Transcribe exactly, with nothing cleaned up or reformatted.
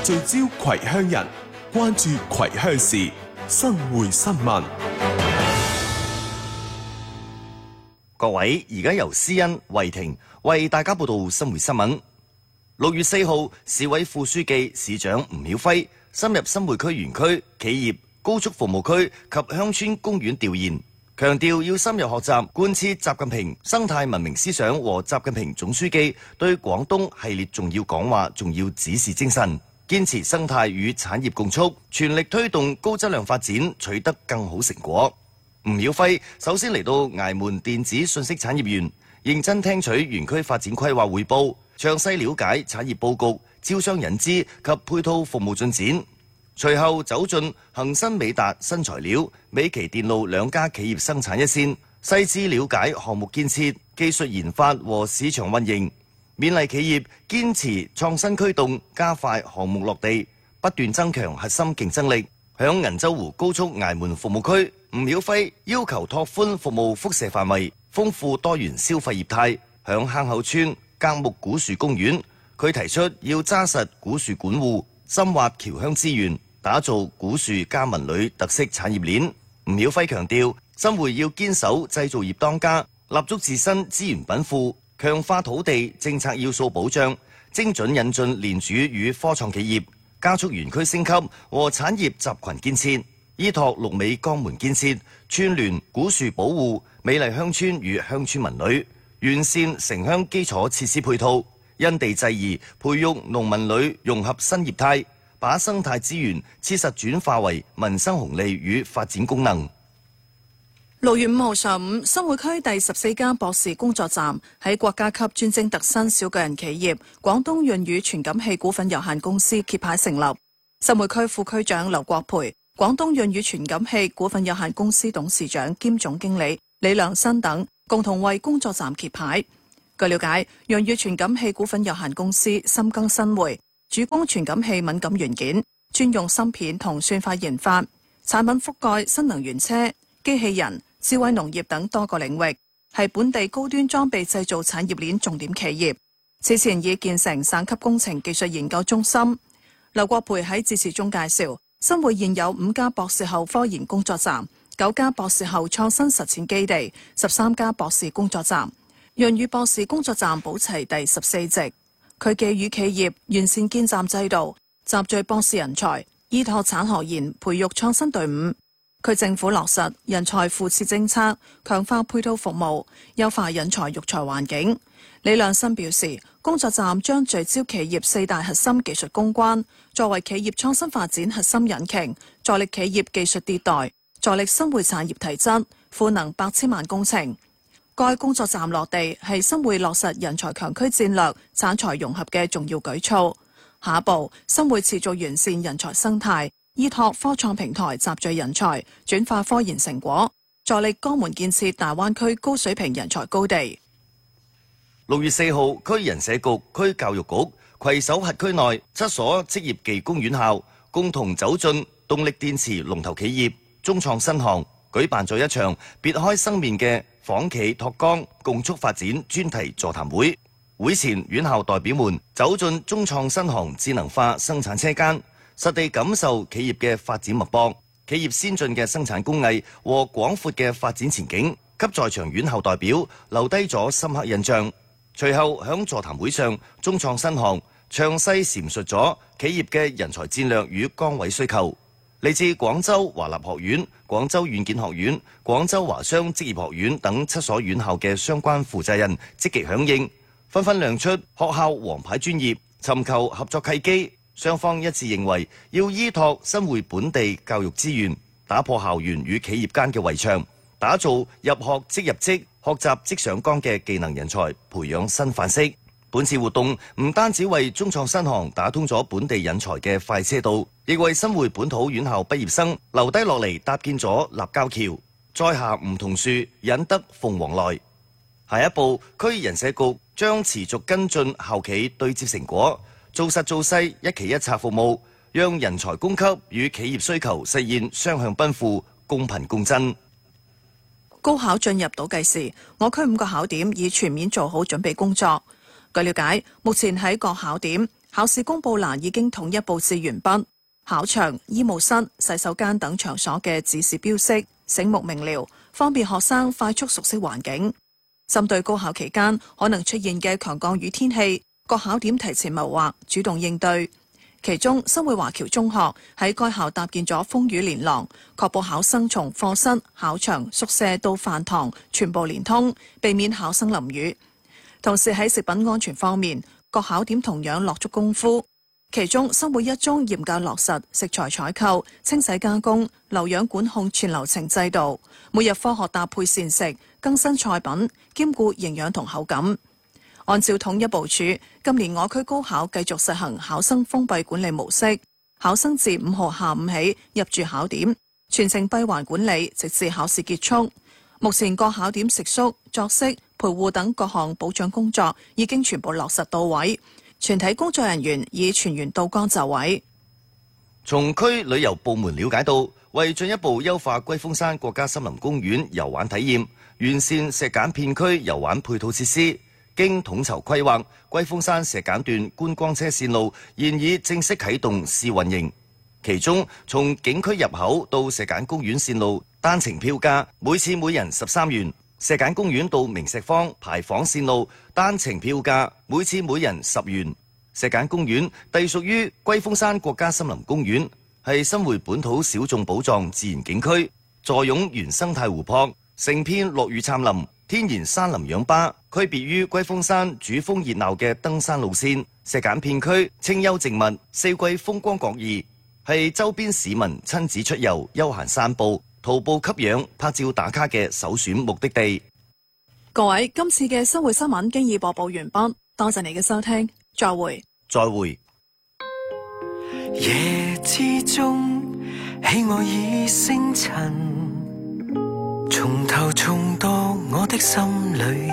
聚焦葵鄉人，關注葵鄉事，生活新聞。 各位，而家由思欣、慧婷為大家報道生活新聞。六月四號，市委副書記、市長吳曉輝深入新會區園區、企業、高速服務區及鄉村公園調研，強調要深入學習貫徹習近平生態文明思想和習近平總書記對廣東系列重要講話、重要指示精神，堅持生態與產業共促，全力推動高質量發展，取得更好成果。吳曉輝首先嚟到崖門電子信息產業園，認真聽取園區發展規劃彙報，詳細了解產業佈局、招商引資及配套服務進展。隨後走進恒生美達新材料、美奇電路兩家企業生產一線，細緻了解項目建設、技術研發和市場運營，勉勵企業堅持創新驅動，加快項目落地，不斷增強核心競爭力。響銀洲湖高速崖門服務區，吳曉輝要求拓寬服務輻射範圍，豐富多元消費業態。響坑口村革木古樹公園，佢提出要揸實古樹管護，深挖僑鄉資源，打造古樹加文旅特色產業鏈。吳曉輝強調，新會要堅守製造業當家，立足自身資源稟賦，強化土地政策要素保障，精準引進連主與科創企業，加速園區升級和產業集群建設，依託綠美江門建設，串聯古樹保護、美麗鄉村與鄉村文旅，完善城鄉基礎設施配套，因地制宜培育農民旅融合新業態，把生態資源切實轉化為民生紅利與發展功能。 六月五號上午，新會區第十四家博士工作站喺國家級專精特新小巨人企業廣東潤宇傳感器股份有限公司揭牌成立。新會區副區長劉國培、廣東潤宇傳感器股份有限公司董事長兼總經理李良新等共同為工作站揭牌。據了解，潤宇傳感器股份有限公司深耕新會，主攻傳感器敏感元件、專用芯片同算法研發，產品覆蓋新能源車、機器人、智慧農業等多個領域，係本地高端裝備製造產業鏈重點企業。此前已建成省級工程技術研究中心。劉國培喺致辭中介紹，新會現有五家博士後科研工作站、九家博士後創新實踐基地、十三家博士工作站。潤宇博士工作站保齊第十四席。佢寄予企業完善建站制度，集聚博士人才，依託產學研培育創新隊伍。佢政府落實人才扶持政策，強化配套服務，優化引才育才環境。李亮新表示，工作站將聚焦企業四大核心技術攻關，作為企業創新發展核心引擎，助力企業技術迭代，助力新會產業提質，賦能百千萬工程。該工作站落地係新會落實人才強區戰略、產才融合嘅重要舉措。下一步，新會持續完善人才生態，依託科創平台集聚人才，轉化科研成果，助力江門建設大灣區高水平人才高地。 六月四號，區人社局、區教育局攜手轄區內七所職業技工院校，共同走進動力電池龍頭企業中創新航，舉辦咗一場別開生面嘅訪企拓綱共促發展專題座談會。會前，院校代表們走進中創新航智能化生產車間，實地感受企業嘅發展脈搏，企業先進嘅生產工藝和廣闊嘅發展前景，給在場院校代表留低咗深刻印象。隨後響座談會上，中創新航詳細闡述咗企業嘅人才戰略與崗位需求。嚟自廣州華立學院、廣州軟件學院、廣州華商職業學院等七所院校嘅相關負責人積極響應，紛紛亮出學校王牌專業，尋求合作契機。雙方一致認為要依託新會本地教育資源，打破校園與企業間嘅圍牆，打造入學即入職、學習即上崗嘅技能人才，培養新範式。本次活動唔單止為中創新航打通咗本地引才嘅快車道，亦為新會本土院校畢業生留低落嚟搭建咗立交橋，栽下梧桐樹，引得鳳凰來。下一步，區人社局將持續跟進校企對接成果，做實做細一期一策服務，讓人才供給與企業需求實現雙向奔赴、公平共振。 高考進入倒計時，我區五個考點已全面做好準備工作。據了解，目前喺各考點考試公佈欄已經統一佈置完畢，考場、醫務室、洗手間等場所嘅指示標識醒目明瞭，方便學生快速熟悉環境。針對高考期間可能出現嘅強降雨天氣，各考點提前謀劃，主動應對。其中，新會華僑中學喺該校搭建咗風雨連廊，確保考生從課室、考場、宿舍到飯堂全部連通，避免考生淋雨。同時喺食品安全方面，各考點同樣落足功夫。其中，新會一中嚴格落實食材採購、清洗加工、漏氧管控全流程制度，每日科學搭配膳食，更新菜品，兼顧營養同口感。按照統一部署，今年我區高考繼續實行考生封閉管理模式，考生自五號下午起入住考點，全程閉環管理，直至考試結束。目前各考點食宿、作息、陪護等各項保障工作已經全部落實到位，全體工作人員已全員到崗就位。 從區旅遊部門了解到，為進一步優化龜峰山國家森林公園遊玩體驗，完善石揀片區遊玩配套設施，經統籌規劃，龜峰山石揀段觀光車線路現已正式啟動試運營。其中，從景區入口到石揀公園線路單程票價每次每人十三元；石揀公園到明石坊牌坊線路單程票價每次每人十元。石揀公園隸屬於龜峰山國家森林公園，係新會本土小眾寶藏自然景區，坐擁原生態湖泊，成片落雨杉林。天然山林氧吧，區別於龜峰山主峰熱鬧嘅登山路線，石揀片區清幽靜謐，四季風光各異，係周邊市民親子出遊、休閒散步、徒步吸氧、拍照打卡嘅首選目的地。 各位，今次嘅新會新聞經已播報完畢，多謝你嘅收聽，再會。 再會。 夜之中，喜愛已星塵。從頭重到我的心裏。